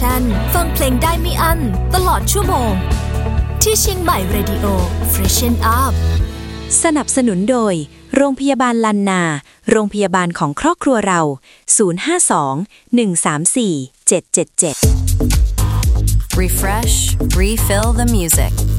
ชันฟังเพลงได้ไม่อั้นตลอดชั่วโมงที่เชียงใหม่เรดิโอ Freshen Up สนับสนุนโดยโรงพยาบาลลันนาโรงพยาบาลของครอบครัวเรา052 134 777 Refresh, refill the music